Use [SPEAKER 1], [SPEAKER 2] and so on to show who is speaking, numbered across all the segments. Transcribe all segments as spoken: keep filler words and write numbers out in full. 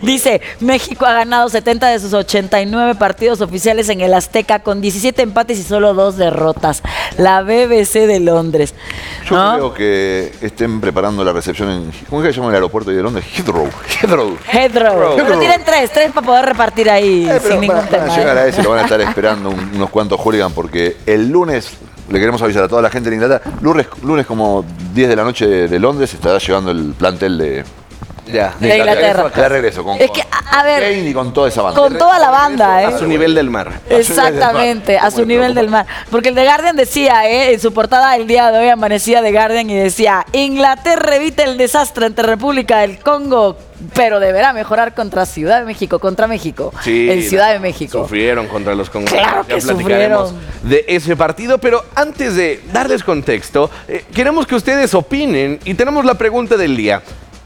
[SPEAKER 1] Dice, México ha ganado setenta de sus ochenta y nueve partidos oficiales en el Azteca con diecisiete empates y solo dos derrotas. La B B C de Londres.
[SPEAKER 2] Yo
[SPEAKER 1] ¿no?
[SPEAKER 2] creo que estén preparando la recepción en... ¿Cómo es que se llama el aeropuerto de Londres? Heathrow. Heathrow.
[SPEAKER 1] Heathrow. Pero tienen tres, tres para poder repartir ahí
[SPEAKER 2] Eh, pero
[SPEAKER 1] sin ningún
[SPEAKER 2] van,
[SPEAKER 1] tema.
[SPEAKER 2] van a llegar
[SPEAKER 1] ¿eh?
[SPEAKER 2] a ese, lo van a estar esperando un- unos cuantos hooligan porque el lunes, le queremos avisar a toda la gente de Inglaterra, lunes, lunes como diez de la noche de, de Londres estará llegando el plantel de,
[SPEAKER 3] Ya.
[SPEAKER 1] De Inglaterra.
[SPEAKER 2] De regreso, con,
[SPEAKER 1] Es que, a, a ver,
[SPEAKER 2] Kane y con toda esa banda.
[SPEAKER 1] con toda la banda, ¿eh?
[SPEAKER 3] A su nivel del mar.
[SPEAKER 1] Exactamente, a su nivel del mar. Porque el The Guardian decía, ¿eh? En su portada el día de hoy amanecía The Guardian y decía, Inglaterra evita el desastre ante República del Congo, pero deberá mejorar contra Ciudad de México, contra México.
[SPEAKER 3] Sí,
[SPEAKER 1] en Ciudad de México.
[SPEAKER 3] Sufrieron contra los congoleños.
[SPEAKER 1] Claro que
[SPEAKER 3] Ya platicaremos
[SPEAKER 1] sufrieron.
[SPEAKER 3] de ese partido, pero antes de darles contexto, eh, queremos que ustedes opinen y tenemos la pregunta del día.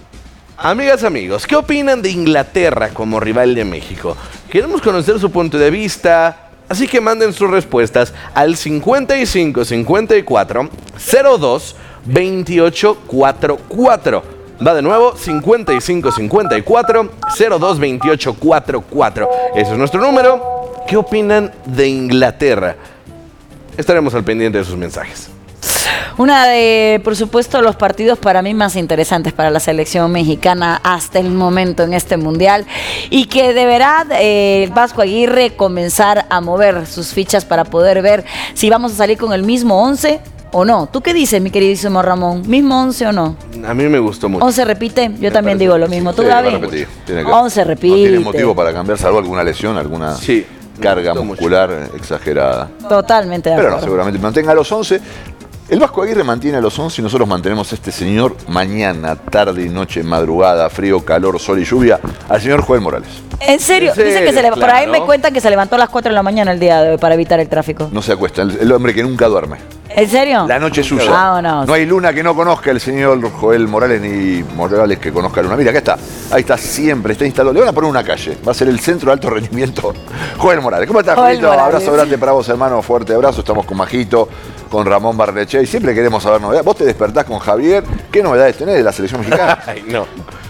[SPEAKER 3] Amigas, amigos, ¿qué opinan de Inglaterra como rival de México? Queremos conocer su punto de vista, así que manden sus respuestas al cincuenta y cinco cincuenta y cuatro cero dos veintiocho cuarenta y cuatro. Va de nuevo, cincuenta y cinco cincuenta y cuatro cero dos veintiocho cuarenta y cuatro. Ese es nuestro número. ¿Qué opinan de Inglaterra? Estaremos al pendiente de sus mensajes.
[SPEAKER 1] Una de, por supuesto, los partidos para mí más interesantes para la selección mexicana hasta el momento en este mundial y que deberá eh, el Vasco Aguirre comenzar a mover sus fichas para poder ver si vamos a salir con el mismo once o no. ¿Tú qué dices, mi queridísimo Ramón? ¿Mismo once o no?
[SPEAKER 3] A mí me gustó mucho.
[SPEAKER 1] ¿once repite? Yo
[SPEAKER 3] Me
[SPEAKER 1] también
[SPEAKER 3] parece.
[SPEAKER 1] digo lo mismo. ¿Tú,
[SPEAKER 2] Sí, va a
[SPEAKER 1] Gaby?
[SPEAKER 2] repetir. Tiene que-
[SPEAKER 1] once repite.
[SPEAKER 2] No tiene motivo para cambiar, salvo alguna lesión, alguna
[SPEAKER 3] Sí, me
[SPEAKER 2] carga
[SPEAKER 3] gustó
[SPEAKER 2] muscular exagerada.
[SPEAKER 1] Totalmente de
[SPEAKER 2] Pero
[SPEAKER 1] acuerdo.
[SPEAKER 2] no, seguramente mantenga los once. El Vasco Aguirre mantiene a los once y nosotros mantenemos a este señor mañana, tarde y noche, madrugada, frío, calor, sol y lluvia, al señor Joel Morales.
[SPEAKER 1] ¿En serio?
[SPEAKER 3] ¿En serio?
[SPEAKER 1] Dicen que se le, por ahí
[SPEAKER 3] Claro.
[SPEAKER 1] me cuentan que se levantó a las cuatro de la mañana el día de hoy para evitar el tráfico.
[SPEAKER 2] No se acuesta, el, el hombre que nunca duerme.
[SPEAKER 1] ¿En serio?
[SPEAKER 2] La noche es suya.
[SPEAKER 1] Vámonos.
[SPEAKER 2] No hay luna que no conozca el señor Joel Morales ni Morales que conozca la luna. Mira, acá está. Ahí está siempre, está instalado. Le van a poner una calle. Va a ser el centro de alto rendimiento. Joel Morales. ¿Cómo estás,
[SPEAKER 1] Joel
[SPEAKER 2] Julito?
[SPEAKER 1] Morales.
[SPEAKER 2] Abrazo grande para vos, hermano. Fuerte abrazo. Estamos con Majito, con Ramón Barreche. Y siempre queremos saber novedades. Vos te despertás con Javier. ¿Qué novedades tenés de la selección mexicana?
[SPEAKER 3] Ay, no.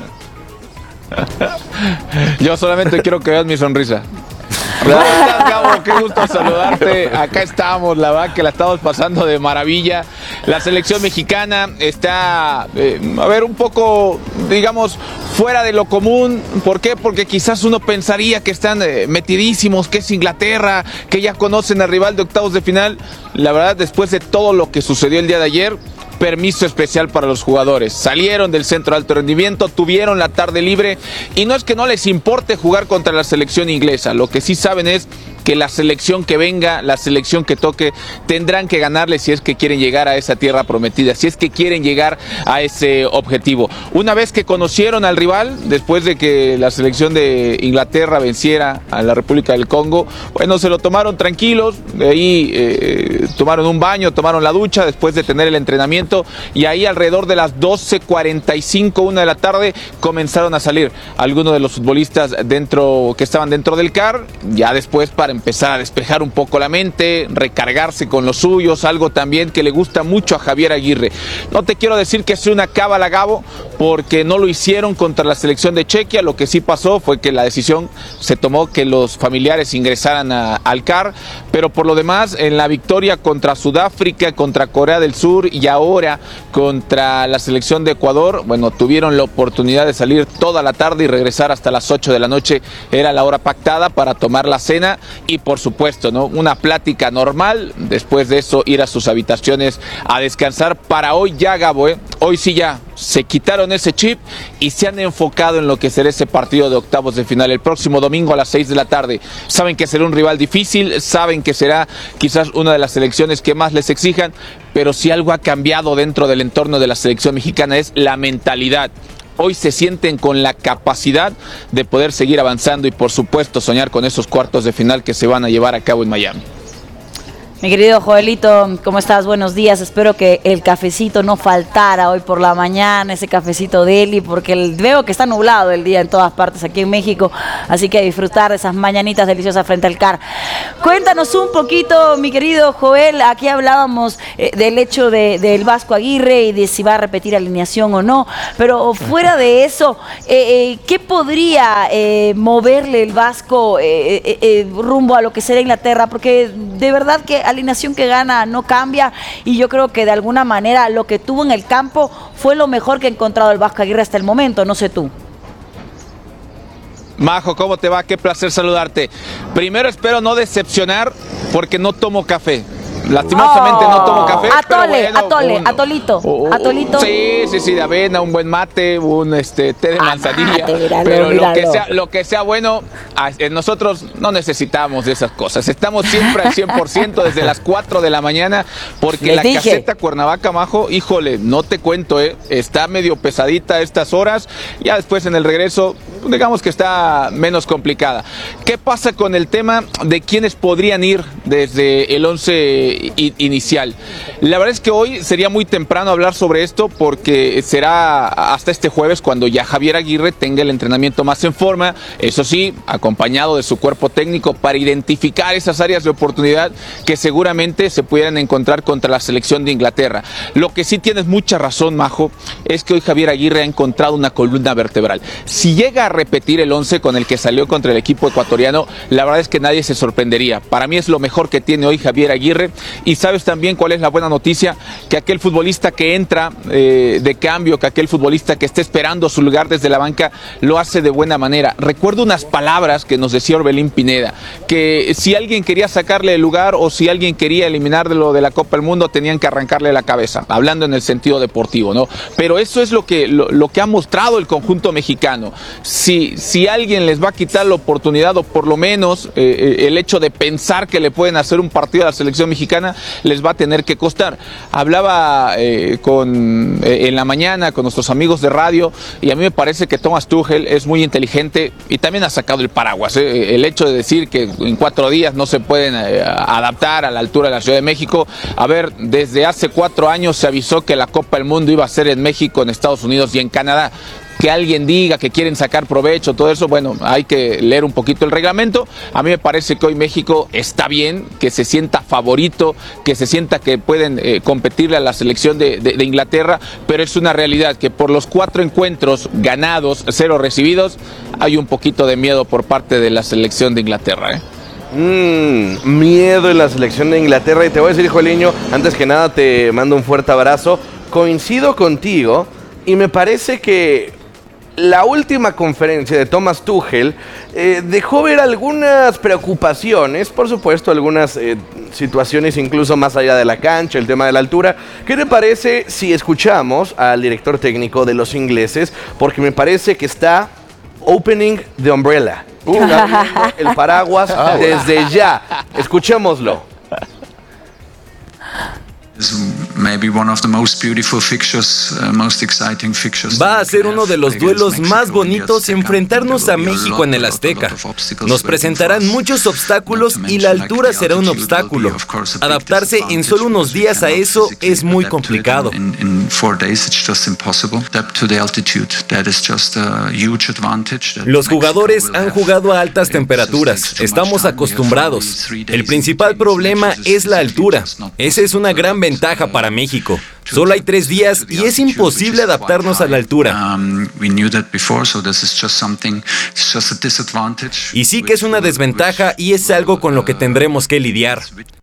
[SPEAKER 4] Yo solamente quiero que veas mi sonrisa. ¿Cómo estás, Gabo? Qué gusto saludarte. Acá estamos, la verdad que la estamos pasando de maravilla. La selección mexicana está, eh, a ver, un poco, digamos, fuera de lo común. ¿Por qué? Porque quizás uno pensaría que están eh, metidísimos, que es Inglaterra, que ya conocen al rival de octavos de final. La verdad, después de todo lo que sucedió el día de ayer, permiso especial para los jugadores. Salieron del centro de alto rendimiento, tuvieron la tarde libre y no es que no les importe jugar contra la selección inglesa. Lo que sí saben es que la selección que venga, la selección que toque, tendrán que ganarle si es que quieren llegar a esa tierra prometida, si es que quieren llegar a ese objetivo. Una vez que conocieron al rival, después de que la selección de Inglaterra venciera a la República del Congo, bueno, se lo tomaron tranquilos, de ahí eh, tomaron un baño, tomaron la ducha después de tener el entrenamiento y ahí alrededor de las doce cuarenta y cinco, una de la tarde, comenzaron a salir algunos de los futbolistas dentro, que estaban dentro del C A R, ya después para empezar a despejar un poco la mente, recargarse con los suyos, algo también que le gusta mucho a Javier Aguirre. No te quiero decir que es una cábala, Gabo, porque no lo hicieron contra la selección de Chequia. Lo que sí pasó fue que la decisión se tomó que los familiares ingresaran a, al C A R, pero por lo demás, en la victoria contra Sudáfrica, contra Corea del Sur y ahora contra la selección de Ecuador, bueno, tuvieron la oportunidad de salir toda la tarde y regresar hasta las ocho de la noche, era la hora pactada para tomar la cena y por supuesto, ¿no? Una plática normal, después de eso ir a sus habitaciones a descansar. Para hoy ya, Gabo, ¿eh? Hoy sí ya se quitaron ese chip y se han enfocado en lo que será ese partido de octavos de final el próximo domingo a las seis de la tarde. Saben que será un rival difícil, saben que será quizás una de las selecciones que más les exijan, pero si algo ha cambiado dentro del entorno de la selección mexicana es la mentalidad. Hoy se sienten con la capacidad de poder seguir avanzando y por supuesto soñar con esos cuartos de final que se van a llevar a cabo en Miami.
[SPEAKER 1] Mi querido Joelito, ¿cómo estás? Buenos días. Espero que el cafecito no faltara hoy por la mañana, ese cafecito deli, porque el, veo que está nublado el día en todas partes aquí en México, así que a disfrutar de esas mañanitas deliciosas frente al C A R. Cuéntanos un poquito, mi querido Joel, aquí hablábamos eh, del hecho de, del Vasco Aguirre y de si va a repetir alineación o no, pero fuera de eso, eh, eh, ¿qué podría eh, moverle el Vasco eh, eh, eh, rumbo a lo que será Inglaterra? Porque de verdad que alineación que gana no cambia y yo creo que de alguna manera lo que tuvo en el campo fue lo mejor que ha encontrado el Vasco Aguirre hasta el momento, no sé tú.
[SPEAKER 4] Majo, ¿cómo te va? Qué placer saludarte. Primero espero no decepcionar porque no tomo café. Lastimosamente oh, no tomo café.
[SPEAKER 1] Atole,
[SPEAKER 4] pero bueno,
[SPEAKER 1] atole,
[SPEAKER 4] uno.
[SPEAKER 1] atolito,
[SPEAKER 4] Oh,
[SPEAKER 1] atolito.
[SPEAKER 4] Sí, sí, sí, de avena, un buen mate, un este té de manzanilla.
[SPEAKER 1] Ah, mate, míralo,
[SPEAKER 4] pero
[SPEAKER 1] míralo.
[SPEAKER 4] lo que sea, lo que sea bueno, nosotros no necesitamos de esas cosas. Estamos siempre al cien por ciento desde las cuatro de la mañana, porque
[SPEAKER 1] Les
[SPEAKER 4] la
[SPEAKER 1] dije.
[SPEAKER 4] caseta Cuernavaca, Majo, híjole, no te cuento, eh, está medio pesadita a estas horas. Ya después en el regreso, digamos que está menos complicada. ¿Qué pasa con el tema de quiénes podrían ir desde el once inicial? La verdad es que hoy sería muy temprano hablar sobre esto porque será hasta este jueves cuando ya Javier Aguirre tenga el entrenamiento más en forma, eso sí, acompañado de su cuerpo técnico para identificar esas áreas de oportunidad que seguramente se pudieran encontrar contra la selección de Inglaterra. Lo que sí tienes mucha razón, Majo, es que hoy Javier Aguirre ha encontrado una columna vertebral. Si llega a repetir el once con el que salió contra el equipo ecuatoriano, la verdad es que nadie se sorprendería. Para mí es lo mejor que tiene hoy Javier Aguirre. Y sabes también cuál es la buena noticia, que aquel futbolista que entra eh, de cambio, que aquel futbolista que esté esperando su lugar desde la banca, lo hace de buena manera. Recuerdo unas palabras que nos decía Orbelín Pineda, que si alguien quería sacarle el lugar o si alguien quería eliminarlo de la Copa del Mundo, tenían que arrancarle la cabeza, hablando en el sentido deportivo, ¿no? Pero eso es lo que, lo, lo que ha mostrado el conjunto mexicano. Si, si alguien les va a quitar la oportunidad o por lo menos eh, el hecho de pensar que le pueden hacer un partido a la selección mexicana, les va a tener que costar. Hablaba eh, con, eh, en la mañana con nuestros amigos de radio y a mí me parece que Thomas Tuchel es muy inteligente y también ha sacado el paraguas. Eh. El hecho de decir que en cuatro días no se pueden eh, adaptar a la altura de la Ciudad de México. A ver, desde hace cuatro años se avisó que la Copa del Mundo iba a ser en México, en Estados Unidos y en Canadá. Que alguien diga que quieren sacar provecho, todo eso, bueno, hay que leer un poquito el reglamento. A mí me parece que hoy México está bien, que se sienta favorito, que se sienta que pueden eh, competirle a la selección de, de, de Inglaterra, pero es una realidad que por los cuatro encuentros ganados, cero recibidos, hay un poquito de miedo por parte de la selección de Inglaterra, ¿eh?
[SPEAKER 3] Mm, miedo en la selección de Inglaterra. Y te voy a decir, Joeliño, antes que nada te mando un fuerte abrazo. Coincido contigo y me parece que la última conferencia de Thomas Tuchel eh, dejó ver algunas preocupaciones, por supuesto, algunas eh, situaciones incluso más allá de la cancha, el tema de la altura. ¿Qué te parece si escuchamos al director técnico de los ingleses? Porque me parece que está opening the umbrella. Uh, abriendo el paraguas
[SPEAKER 2] Ah, bueno.
[SPEAKER 3] desde ya. Escuchémoslo.
[SPEAKER 5] Va a ser uno de los duelos más bonitos enfrentarnos a México en el Azteca. Nos presentarán muchos obstáculos y la altura será un obstáculo. Adaptarse en solo unos días a eso es muy complicado. Los jugadores han jugado a altas temperaturas. Estamos acostumbrados. El principal problema es la altura. Esa es una gran ventaja para México. Solo hay tres días y es imposible adaptarnos a la altura. Y sí que es una desventaja y es algo con lo que tendremos que lidiar.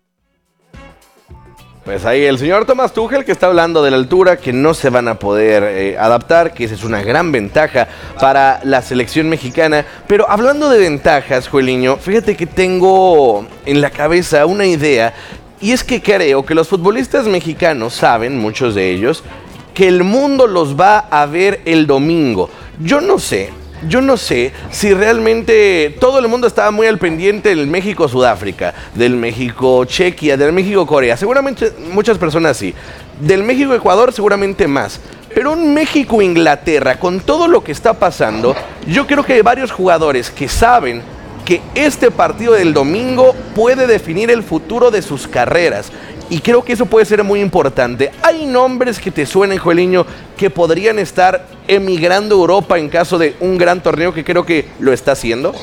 [SPEAKER 3] Pues ahí el señor Thomas Tuchel, que está hablando de la altura, que no se van a poder eh, adaptar, que esa es una gran ventaja para la selección mexicana. Pero hablando de ventajas, Joeliño, fíjate que tengo en la cabeza una idea. Y es que creo que los futbolistas mexicanos saben, muchos de ellos, que el mundo los va a ver el domingo. Yo no sé, yo no sé si realmente todo el mundo estaba muy al pendiente del México-Sudáfrica, del México-Chequia, del México-Corea. Seguramente muchas personas sí. Del México-Ecuador seguramente más. Pero un México-Inglaterra, con todo lo que está pasando, yo creo que hay varios jugadores que saben que este partido del domingo puede definir el futuro de sus carreras. Y creo que eso puede ser muy importante. ¿Hay nombres que te suenen, Joeliño, que podrían estar emigrando a Europa en caso de un gran torneo que creo que lo está haciendo?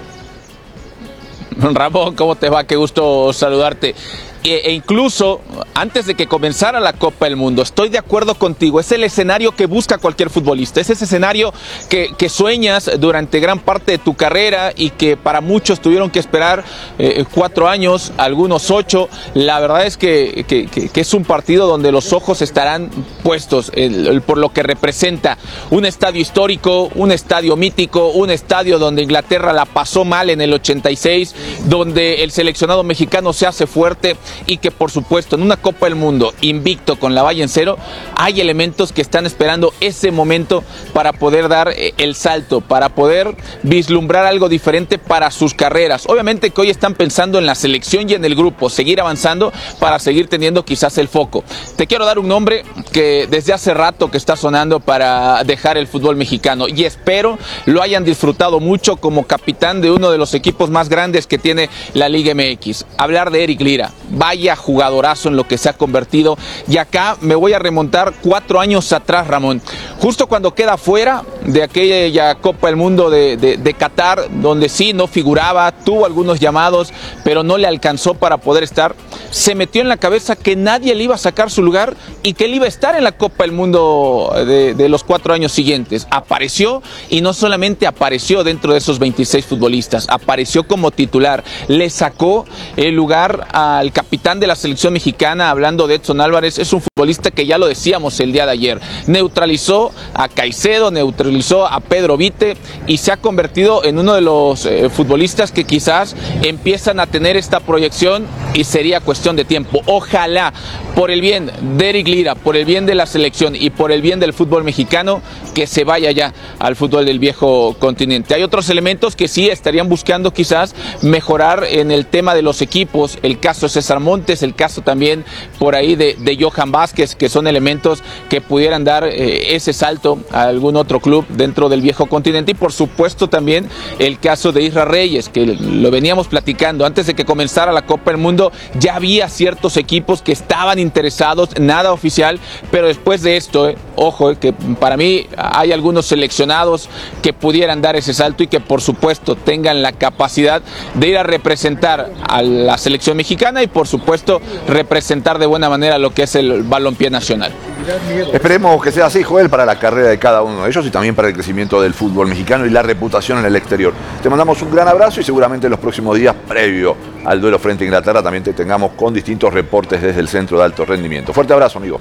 [SPEAKER 4] Ramón, ¿cómo te va? Qué gusto saludarte. E incluso antes de que comenzara la Copa del Mundo, estoy de acuerdo contigo, es el escenario que busca cualquier futbolista, es ese escenario que, que sueñas durante gran parte de tu carrera y que para muchos tuvieron que esperar eh, cuatro años, algunos ocho. La verdad es que, que, que, que es un partido donde los ojos estarán puestos el, el, por lo que representa un estadio histórico, un estadio mítico, un estadio donde Inglaterra la pasó mal en el ochenta y seis, donde el seleccionado mexicano se hace fuerte y que por supuesto en una Copa del Mundo invicto con la valla en cero hay elementos que están esperando ese momento para poder dar el salto, para poder vislumbrar algo diferente para sus carreras. Obviamente que hoy están pensando en la selección y en el grupo, seguir avanzando para seguir teniendo quizás el foco. Te quiero dar un nombre que desde hace rato que está sonando para dejar el fútbol mexicano y espero lo hayan disfrutado mucho como capitán de uno de los equipos más grandes que tiene la Liga M X. Hablar de Eric Lira. Vaya jugadorazo en lo que se ha convertido. Y acá me voy a remontar cuatro años atrás, Ramón. Justo cuando queda fuera de aquella Copa del Mundo de, de, de Qatar, donde sí no figuraba, tuvo algunos llamados, pero no le alcanzó para poder estar. Se metió en la cabeza que nadie le iba a sacar su lugar y que él iba a estar en la Copa del Mundo de, de los cuatro años siguientes. Apareció y no solamente apareció dentro de esos veintiséis futbolistas, apareció como titular. Le sacó el lugar al capitán de la selección mexicana, hablando de Edson Álvarez. Es un futbolista que ya lo decíamos el día de ayer, neutralizó a Caicedo, neutralizó a Pedro Vite y se ha convertido en uno de los eh, futbolistas que quizás empiezan a tener esta proyección y sería cuestión de tiempo. Ojalá, por el bien de Eric Lira, por el bien de la selección y por el bien del fútbol mexicano, que se vaya ya al fútbol del viejo continente. Hay otros elementos que sí estarían buscando quizás mejorar en el tema de los equipos, el caso de César Montes, el caso también por ahí de, de Johan Vázquez, que son elementos que pudieran dar eh, ese salto a algún otro club dentro del viejo continente. Y por supuesto también el caso de Isra Reyes, que lo veníamos platicando antes de que comenzara la Copa del Mundo. Ya había ciertos equipos que estaban interesados, nada oficial, pero después de esto, eh, ojo, eh, que para mí hay algunos seleccionados que pudieran dar ese salto y que por supuesto tengan la capacidad de ir a representar a la selección mexicana y por supuesto representar de buena manera lo que es el balompié nacional.
[SPEAKER 2] Esperemos que sea así, Joel, para la carrera de cada uno de ellos y también para el crecimiento del fútbol mexicano y la reputación en el exterior. Te mandamos un gran abrazo y seguramente en los próximos días, previo al duelo frente a Inglaterra, también te tengamos con distintos reportes desde el Centro de Alto Rendimiento. Fuerte abrazo, amigo.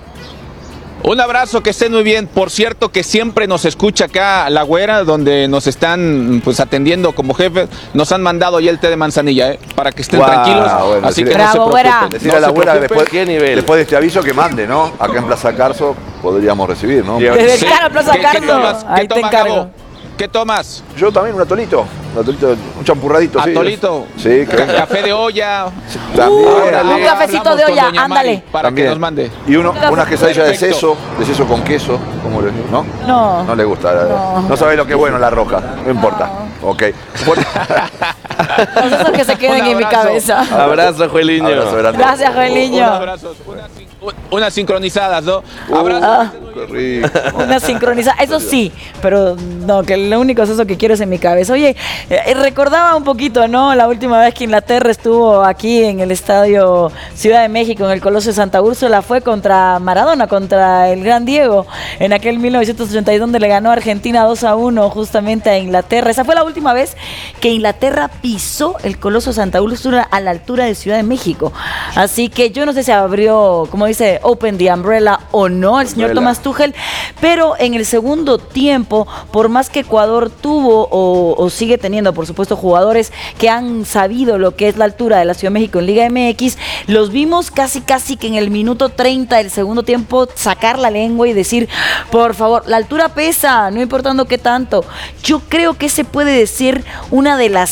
[SPEAKER 4] Un abrazo, que estén muy bien. Por cierto que siempre nos escucha acá La Güera, donde nos están pues atendiendo como jefes. Nos han mandado ya el té de manzanilla, ¿eh? Para que estén wow, tranquilos. Bueno, así decirle, que no se preocupen.
[SPEAKER 2] Decirle no a La Güera después, después de este aviso que mande, ¿no? Acá en Plaza Carso podríamos recibir, ¿no?
[SPEAKER 1] Desde sí. Cara, Plaza
[SPEAKER 4] ¿Qué,
[SPEAKER 1] Carso.
[SPEAKER 4] ¿Qué tomas?
[SPEAKER 1] Ahí
[SPEAKER 4] ¿Qué
[SPEAKER 1] te
[SPEAKER 4] tomas,
[SPEAKER 1] encargo.
[SPEAKER 4] ¿Qué tomas?
[SPEAKER 2] Yo también, un atolito. Un atolito, un champurradito.
[SPEAKER 4] ¿Atolito?
[SPEAKER 2] Sí, sí,
[SPEAKER 4] café de olla.
[SPEAKER 2] Sí, también,
[SPEAKER 1] uh, un cafecito de olla, ándale.
[SPEAKER 4] Para
[SPEAKER 2] también.
[SPEAKER 4] Que nos mande.
[SPEAKER 2] Y uno, una quesadilla de seso, de seso con queso, ¿cómo le ¿no?
[SPEAKER 1] No.
[SPEAKER 2] No le gusta.
[SPEAKER 1] No,
[SPEAKER 2] no sabe lo que es bueno la roja, no importa. No. Ok.
[SPEAKER 1] Los esos que se queden en mi cabeza.
[SPEAKER 3] Abrazo, Joeliño. Abrazo,
[SPEAKER 1] gracias, Joeliño.
[SPEAKER 4] Un abrazo. Una, unas sincronizadas, ¿no?
[SPEAKER 2] Abrazo.
[SPEAKER 1] Ah, una sincronizada. Eso sí, pero no, que lo único es eso que quiero es en mi cabeza. Oye, eh, recordaba un poquito, ¿no? La última vez que Inglaterra estuvo aquí en el Estadio Ciudad de México, en el Coloso de Santa Úrsula, fue contra Maradona, contra el gran Diego, en aquel mil novecientos ochenta y dos, donde le ganó a Argentina dos a uno justamente a Inglaterra. Esa fue la última vez que Inglaterra pisó el Coloso de Santa Úrsula a la altura de Ciudad de México. Así que yo no sé si abrió, como dice, Open the Umbrella o no, el señor
[SPEAKER 2] Umbrella.
[SPEAKER 1] Tomás Tuchel, pero en el segundo tiempo, por más que Ecuador tuvo o, o sigue teniendo, por supuesto, jugadores que han sabido lo que es la altura de la Ciudad de México en Liga M X, los vimos casi casi que en el minuto treinta del segundo tiempo sacar la lengua y decir, por favor, la altura pesa, no importando qué tanto. Yo creo que ese puede ser una de las claves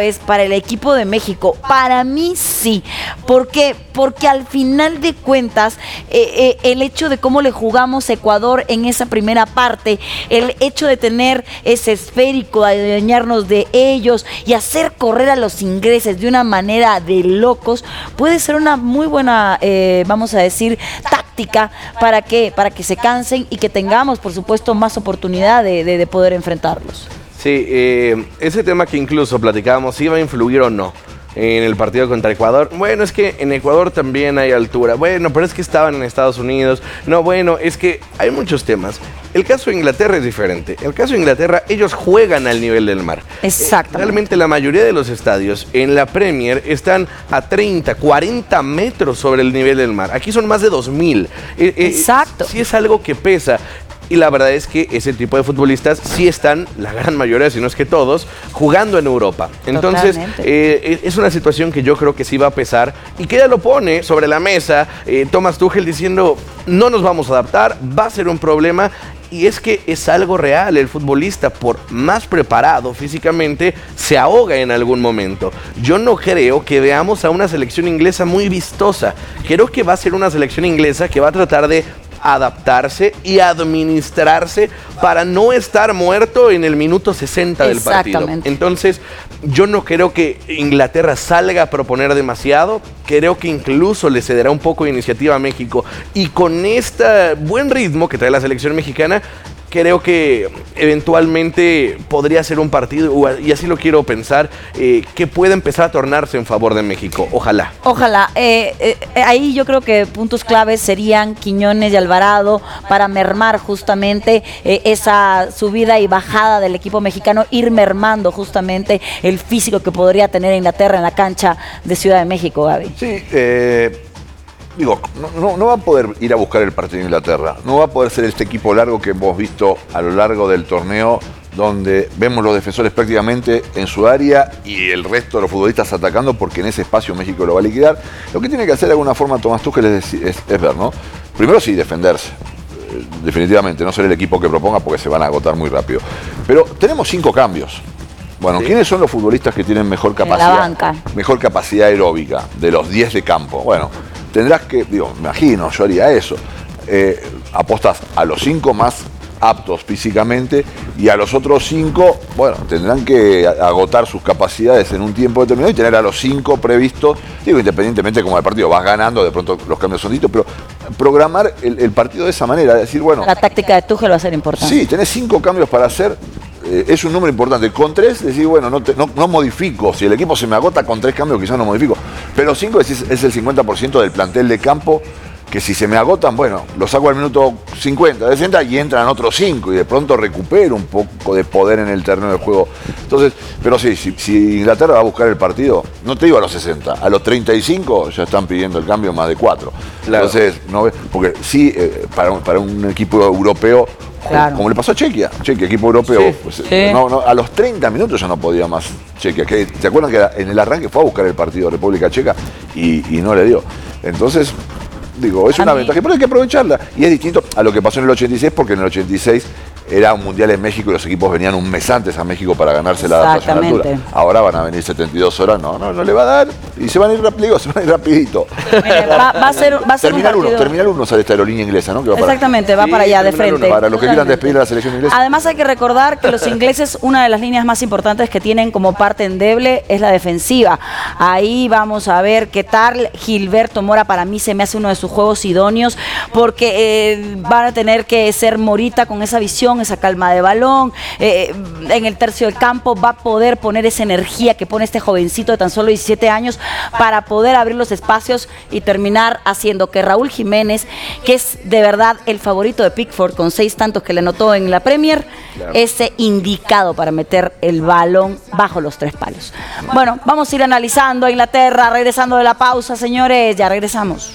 [SPEAKER 1] claves para el equipo de México? Para mí sí. ¿Por qué? Porque al final de cuentas, eh, eh, el hecho de cómo le jugamos a Ecuador en esa primera parte, el hecho de tener ese esférico, adueñarnos de ellos y hacer correr a los ingleses de una manera de locos, puede ser una muy buena, eh, vamos a decir, táctica para que, para que se cansen y que tengamos, por supuesto, más oportunidad de, de, de poder enfrentarlos.
[SPEAKER 3] Sí, eh, ese tema que incluso platicábamos, si iba a influir o no en el partido contra Ecuador. Bueno, es que en Ecuador también hay altura. Bueno, pero es que estaban en Estados Unidos. No, bueno, es que hay muchos temas. El caso de Inglaterra es diferente. El caso de Inglaterra, ellos juegan al nivel del mar.
[SPEAKER 1] Exacto.
[SPEAKER 3] Realmente la mayoría de los estadios en la Premier están a treinta, cuarenta metros sobre el nivel del mar. Aquí son más de dos mil. Eh, eh,
[SPEAKER 1] Exacto.
[SPEAKER 3] Sí es algo que pesa. Y la verdad es que ese tipo de futbolistas sí están, la gran mayoría, si no es que todos, jugando en Europa. Entonces, eh, es una situación que yo creo que sí va a pesar y que ya lo pone sobre la mesa eh, Thomas Tuchel diciendo, no nos vamos a adaptar, va a ser un problema. Y es que es algo real, el futbolista, por más preparado físicamente, se ahoga en algún momento. Yo no creo que veamos a una selección inglesa muy vistosa. Creo que va a ser una selección inglesa que va a tratar de adaptarse y administrarse para no estar muerto en el minuto sesenta del partido. Entonces, yo no creo que Inglaterra salga a proponer demasiado. Creo que incluso le cederá un poco de iniciativa a México. Y con este buen ritmo que trae la selección mexicana, creo que eventualmente podría ser un partido, y así lo quiero pensar, eh, que pueda empezar a tornarse en favor de México. Ojalá.
[SPEAKER 1] Ojalá. Eh, eh, ahí yo creo que puntos claves serían Quiñones y Alvarado para mermar justamente eh, esa subida y bajada del equipo mexicano, ir mermando justamente el físico que podría tener Inglaterra en la cancha de Ciudad de México, Gaby.
[SPEAKER 2] Sí, eh... Digo, no, no, no va a poder ir a buscar el partido de Inglaterra, no va a poder ser este equipo largo que hemos visto a lo largo del torneo, donde vemos los defensores prácticamente en su área y el resto de los futbolistas atacando, porque en ese espacio México lo va a liquidar. Lo que tiene que hacer de alguna forma Tomás Tuchel es, es, es ver, ¿no? Primero sí, defenderse, definitivamente, no ser el equipo que proponga porque se van a agotar muy rápido. Pero tenemos cinco cambios. Bueno, sí. ¿Quiénes son los futbolistas que tienen mejor capacidad, mejor capacidad aeróbica de los diez de campo? Bueno, tendrás que, digo, me imagino, yo haría eso. Eh, apostas a los cinco más aptos físicamente y a los otros cinco, bueno, tendrán que agotar sus capacidades en un tiempo determinado y tener a los cinco previstos, digo, independientemente como el partido vas ganando, de pronto los cambios son distintos, pero programar el, el partido de esa manera, decir, bueno...
[SPEAKER 1] La táctica de Tuchel va a ser importante.
[SPEAKER 2] Sí, tenés cinco cambios para hacer. Eh, es un número importante. Con tres, decir, bueno, no, te, no, no modifico. Si el equipo se me agota con tres cambios, quizás no modifico. Pero cinco es, es el cincuenta por ciento del plantel de campo, que si se me agotan, bueno, lo saco al minuto cincuenta, sesenta y entran otros cinco y de pronto recupero un poco de poder en el terreno de juego. Entonces, pero sí, si, si Inglaterra va a buscar el partido, no te digo a los sesenta, a los treinta y cinco ya están pidiendo el cambio más de cuatro. Claro. Entonces, no, porque sí, eh, para, para un equipo europeo, claro, como le pasó a Chequia, Chequia, equipo europeo, sí, pues, sí. No, no, a los treinta minutos ya no podía más Chequia. Que, ¿te acuerdan que en el arranque fue a buscar el partido de República Checa y, y no le dio? Entonces, digo, es una ventaja, pero hay que aprovecharla. Y es distinto a lo que pasó en el ochenta y seis, porque en el ochenta y seis era un mundial en México y los equipos venían un mes antes a México para ganarse la adaptación a la altura. Ahora van a venir setenta y dos horas, no, no, no le va a dar y se van a ir rápido, se van a ir rapidito.
[SPEAKER 1] Mire, va, va a ser, va a ser
[SPEAKER 2] Terminal
[SPEAKER 1] un partido...
[SPEAKER 2] uno, Terminal uno sale esta aerolínea inglesa, ¿no? Que va
[SPEAKER 1] Exactamente,
[SPEAKER 2] para...
[SPEAKER 1] va para allá, sí, de frente.
[SPEAKER 2] Uno. Para los que quieran despedir a la selección inglesa.
[SPEAKER 1] Además hay que recordar que los ingleses, una de las líneas más importantes que tienen como parte endeble es la defensiva. Ahí vamos a ver qué tal. Gilberto Mora para mí se me hace uno de sus juegos idóneos, porque eh, van a tener que ser Morita con esa visión, esa calma de balón. Eh, en el tercio del campo va a poder poner esa energía que pone este jovencito de tan solo diecisiete años para poder abrir los espacios y terminar haciendo que Raúl Jiménez, que es de verdad el favorito de Pickford con seis tantos que le anotó en la Premier, claro, ese indicado para meter el balón bajo los tres palos. Bueno, vamos a ir analizando a Inglaterra, regresando de la pausa, señores, ya regresamos.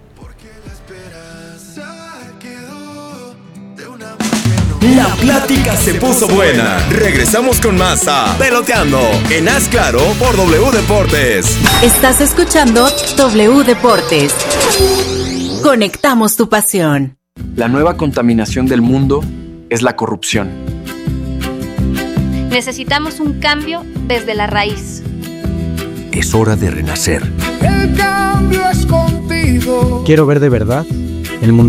[SPEAKER 6] La plática se puso buena. Regresamos con más a Peloteando en Haz Claro por W Deportes.
[SPEAKER 7] Estás escuchando W Deportes. Conectamos tu pasión.
[SPEAKER 8] La nueva contaminación del mundo es la corrupción.
[SPEAKER 9] Necesitamos un cambio desde la raíz. Es hora de renacer.
[SPEAKER 10] El cambio es contigo.
[SPEAKER 11] Quiero ver de verdad el mundo